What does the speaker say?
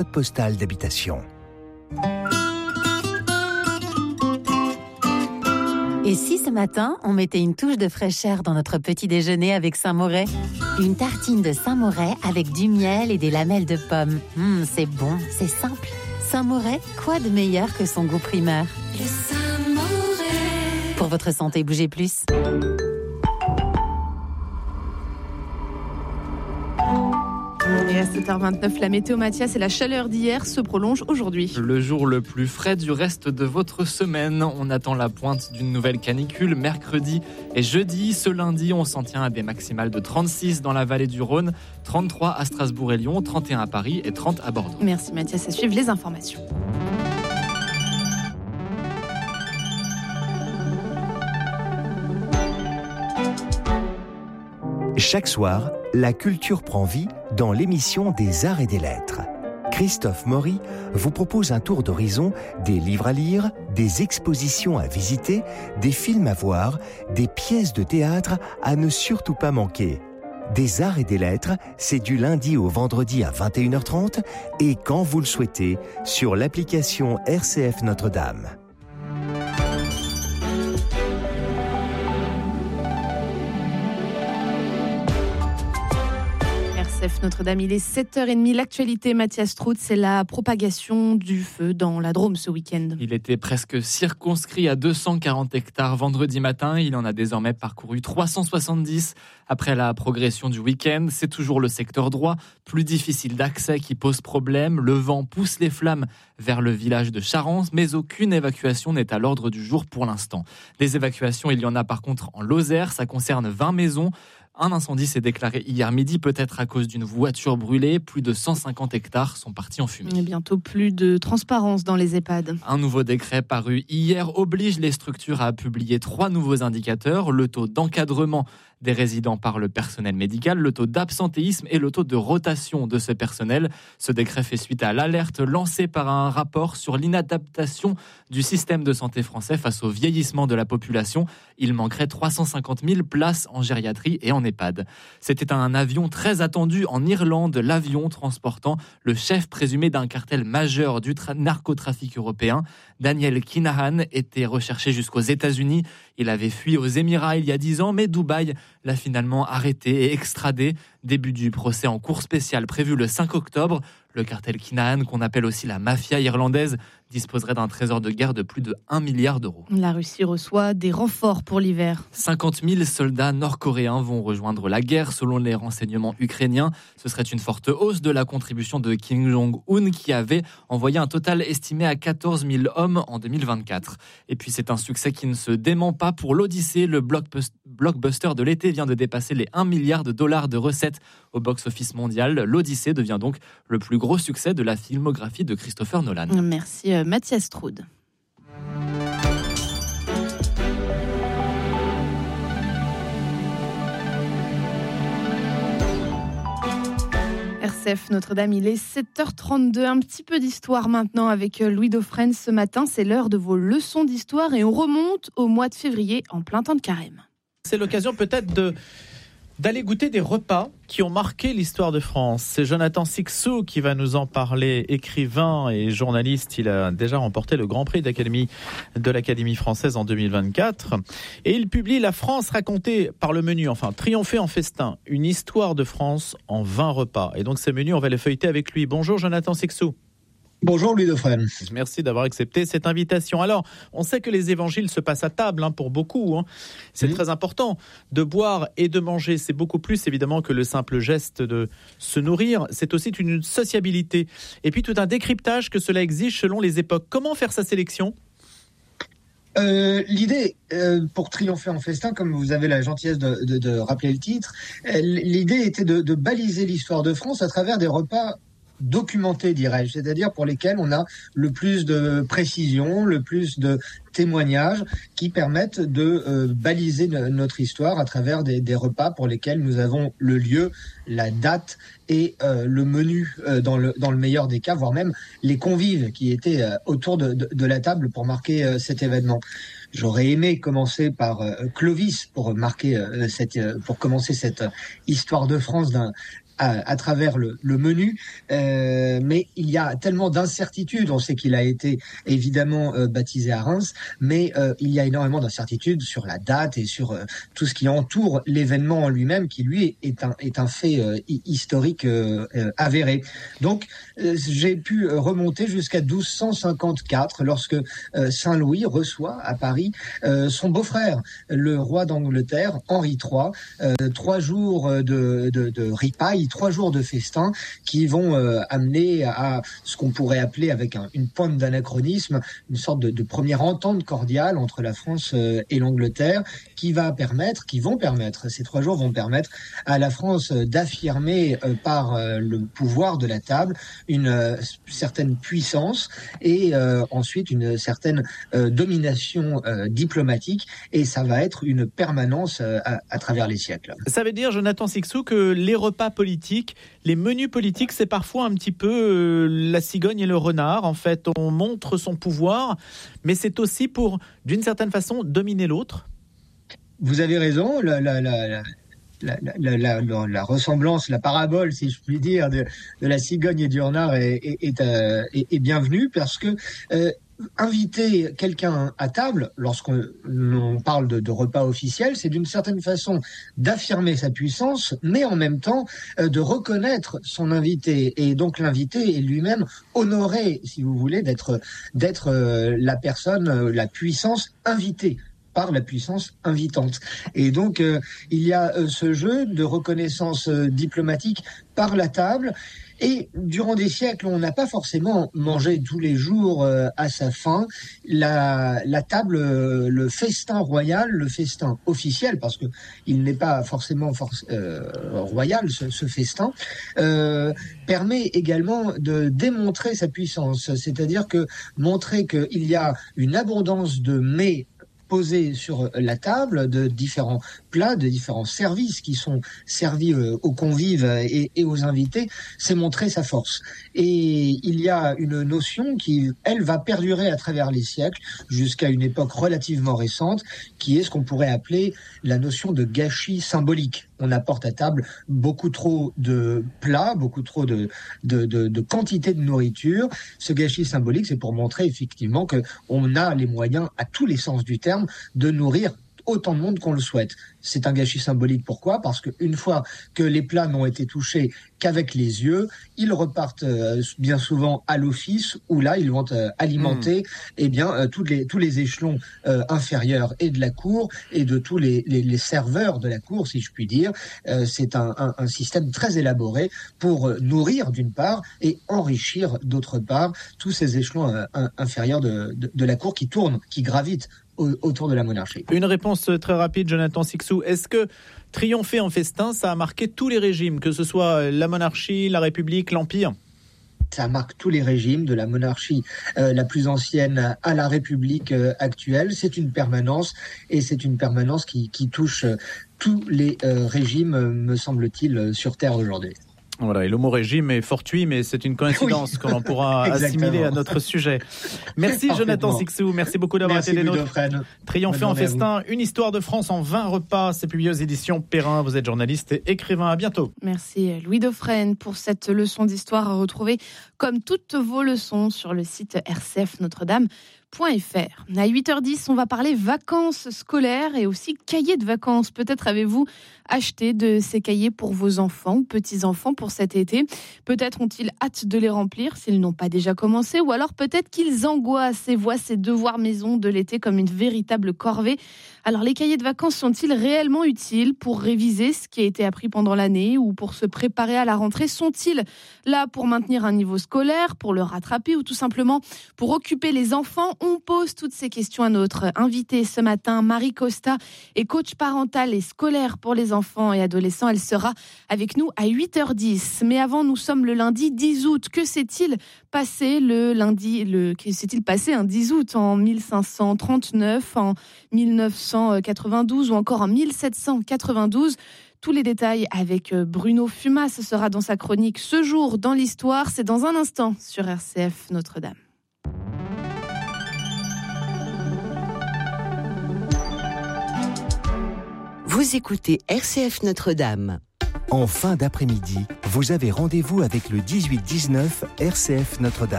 Postale d'habitation. Et si ce matin, on mettait une touche de fraîcheur dans notre petit déjeuner avec Saint-Moret ? Une tartine de Saint-Moret avec du miel et des lamelles de pommes. C'est bon, c'est simple. Saint-Moret, quoi de meilleur que son goût primeur ? Le Saint-Moret. Pour votre santé, bougez plus. Et à 7h29, la météo Mathias et la chaleur d'hier se prolongent aujourd'hui. Le jour le plus frais du reste de votre semaine. On attend la pointe d'une nouvelle canicule mercredi et jeudi. Ce lundi, on s'en tient à des maximales de 36 dans la vallée du Rhône, 33 à Strasbourg et Lyon, 31 à Paris et 30 à Bordeaux. Merci Mathias, à suivre les informations. Chaque soir, la culture prend vie dans l'émission des Arts et des Lettres. Christophe Maury vous propose un tour d'horizon des livres à lire, des expositions à visiter, des films à voir, des pièces de théâtre à ne surtout pas manquer. Des Arts et des Lettres, c'est du lundi au vendredi à 21h30 et quand vous le souhaitez, sur l'application RCF Notre-Dame. Notre-Dame, il est 7h30. L'actualité, Mathias Trout, c'est la propagation du feu dans la Drôme ce week-end. Il était presque circonscrit à 240 hectares vendredi matin. Il en a désormais parcouru 370 après la progression du week-end. C'est toujours le secteur droit, plus difficile d'accès, qui pose problème. Le vent pousse les flammes vers le village de Charance, mais aucune évacuation n'est à l'ordre du jour pour l'instant. Des évacuations, il y en a par contre en Lozère. Ça concerne 20 maisons. Un incendie s'est déclaré hier midi, peut-être à cause d'une voiture brûlée. Plus de 150 hectares sont partis en fumée. Et bientôt plus de transparence dans les EHPAD. Un nouveau décret paru hier oblige les structures à publier 3 nouveaux indicateurs. Le taux d'encadrement des résidents par le personnel médical, le taux d'absentéisme et le taux de rotation de ce personnel. Ce décret fait suite à l'alerte lancée par un rapport sur l'inadaptation du système de santé français face au vieillissement de la population. Il manquerait 350 000 places en gériatrie et en EHPAD. C'était un avion très attendu en Irlande, l'avion transportant le chef présumé d'un cartel majeur du narcotrafic européen. Daniel Kinahan était recherché jusqu'aux États-Unis. Il avait fui aux Émirats il y a 10 ans, mais Dubaï l'a finalement arrêté et extradé. Début du procès en cour spéciale prévu le 5 octobre. Le cartel Kinahan, qu'on appelle aussi la mafia irlandaise, disposerait d'un trésor de guerre de plus de 1 milliard d'euros. La Russie reçoit des renforts pour l'hiver. 50 000 soldats nord-coréens vont rejoindre la guerre selon les renseignements ukrainiens. Ce serait une forte hausse de la contribution de Kim Jong-un qui avait envoyé un total estimé à 14 000 hommes en 2024. Et puis c'est un succès qui ne se dément pas pour l'Odyssée. Le blockbuster de l'été vient de dépasser les 1 milliard de dollars de recettes au box-office mondial. L'Odyssée devient donc le plus gros succès de la filmographie de Christopher Nolan. Merci Mathias Troud. RCF Notre-Dame, il est 7h32. Un petit peu d'histoire maintenant avec Louis Dauphren. Ce matin, c'est l'heure de vos leçons d'histoire et on remonte au mois de février en plein temps de carême. C'est l'occasion peut-être d'aller goûter des repas qui ont marqué l'histoire de France. C'est Jonathan Sixou qui va nous en parler, écrivain et journaliste. Il a déjà remporté le Grand Prix de l'Académie française en 2024. Et il publie La France racontée par le menu, enfin triompher en festin, une histoire de France en 20 repas. Et donc ces menus, on va les feuilleter avec lui. Bonjour Jonathan Sixou. Bonjour Louis Dauphren. Merci d'avoir accepté cette invitation. Alors, on sait que les évangiles se passent à table pour beaucoup. C'est très important de boire et de manger. C'est beaucoup plus évidemment que le simple geste de se nourrir. C'est aussi une sociabilité. Et puis tout un décryptage que cela exige selon les époques. Comment faire sa sélection ? L'idée, pour triompher en festin, comme vous avez la gentillesse de rappeler le titre, l'idée était de baliser l'histoire de France à travers des repas documentés, dirais-je, c'est-à-dire pour lesquels on a le plus de précision, le plus de témoignages qui permettent de baliser notre histoire à travers des repas pour lesquels nous avons le lieu, la date et le menu dans le meilleur des cas, voire même les convives qui étaient autour de la table pour marquer cet événement. J'aurais aimé commencer par Clovis pour commencer cette histoire de France à travers le menu, mais il y a tellement d'incertitudes. On sait qu'il a été évidemment baptisé à Reims, mais il y a énormément d'incertitudes sur la date et sur tout ce qui entoure l'événement en lui-même, qui lui est un fait historique avéré. Donc j'ai pu remonter jusqu'à 1254, lorsque Saint-Louis reçoit à Paris son beau-frère, le roi d'Angleterre, Henri III. 3 jours de ripaille, 3 jours de festin qui vont amener à ce qu'on pourrait appeler, avec une pointe d'anachronisme, une sorte de première entente cordiale entre la France et l'Angleterre, qui vont permettre, ces 3 jours vont permettre à la France d'affirmer par le pouvoir de la table une certaine puissance et ensuite une certaine domination diplomatique, et ça va être une permanence à travers les siècles. Ça veut dire, Jonathan Sixou, que les repas politiques, les menus politiques, c'est parfois un petit peu la cigogne et le renard. En fait, on montre son pouvoir, mais c'est aussi pour, d'une certaine façon, dominer l'autre. Vous avez raison. La ressemblance, la parabole, si je puis dire, de la cigogne et du renard est bienvenue, parce que inviter quelqu'un à table, lorsqu'on parle de repas officiel, c'est d'une certaine façon d'affirmer sa puissance, mais en même temps de reconnaître son invité. Et donc l'invité est lui-même honoré, si vous voulez, d'être la personne, la puissance invitée par la puissance invitante. Et donc il y a ce jeu de reconnaissance diplomatique par la table. Et durant des siècles, on n'a pas forcément mangé tous les jours à sa faim. La table, le festin royal, le festin officiel, parce que il n'est pas forcément royal, ce festin, permet également de démontrer sa puissance. C'est-à-dire que montrer qu'il y a une abondance de mets posés sur la table, de différents plats, de différents services qui sont servis aux convives et aux invités, c'est montrer sa force. Et il y a une notion qui, elle, va perdurer à travers les siècles jusqu'à une époque relativement récente, qui est ce qu'on pourrait appeler la notion de gâchis symbolique. On apporte à table beaucoup trop de plats, beaucoup trop de quantité de nourriture. Ce gâchis symbolique, c'est pour montrer effectivement qu'on a les moyens, à tous les sens du terme, de nourrir autant de monde qu'on le souhaite. C'est un gâchis symbolique. Pourquoi ? Parce qu'une fois que les plats n'ont été touchés qu'avec les yeux, ils repartent bien souvent à l'office, où là, ils vont alimenter tous les échelons inférieurs et de la cour et de tous les serveurs de la cour, si je puis dire. C'est un système très élaboré pour nourrir d'une part et enrichir d'autre part tous ces échelons inférieurs de la cour qui tournent, qui gravitent autour de la monarchie. Une réponse très rapide, Jonathan Sixou. Est-ce que triompher en festin, ça a marqué tous les régimes, que ce soit la monarchie, la République, l'Empire ? Ça marque tous les régimes, de la monarchie la plus ancienne à la République actuelle. C'est une permanence, et c'est une permanence qui touche tous les régimes, me semble-t-il, sur Terre aujourd'hui. Voilà, et le mot régime est fortuit, mais c'est une coïncidence que l'on pourra assimiler à notre sujet. Merci Jonathan Sixou, merci beaucoup d'avoir été des nôtres. Triompher en festin, une histoire de France en 20 repas, c'est publié aux éditions Perrin. Vous êtes journaliste et écrivain, à bientôt. Merci Louis Dauphren pour cette leçon d'histoire à retrouver comme toutes vos leçons sur le site RCF Notre-Dame. À 8h10, on va parler vacances scolaires et aussi cahiers de vacances. Peut-être avez-vous acheté de ces cahiers pour vos enfants ou petits-enfants pour cet été. Peut-être ont-ils hâte de les remplir s'ils n'ont pas déjà commencé, ou alors peut-être qu'ils angoissent et voient ces devoirs maison de l'été comme une véritable corvée. Alors les cahiers de vacances sont-ils réellement utiles pour réviser ce qui a été appris pendant l'année ou pour se préparer à la rentrée ? Sont-ils là pour maintenir un niveau scolaire, pour le rattraper ou tout simplement pour occuper les enfants ? On pose toutes ces questions à notre invitée ce matin. Marie Costa est coach parental et scolaire pour les enfants et adolescents. Elle sera avec nous à 8h10. Mais avant, nous sommes le lundi 10 août. Que s'est-il passé un 10 août en 1539, en 1992 ou encore en 1792 ? Tous les détails avec Bruno Fumas. Ce sera dans sa chronique Ce jour dans l'histoire. C'est dans un instant sur RCF Notre-Dame. Vous écoutez RCF Notre-Dame. En fin d'après-midi, vous avez rendez-vous avec le 18-19 RCF Notre-Dame.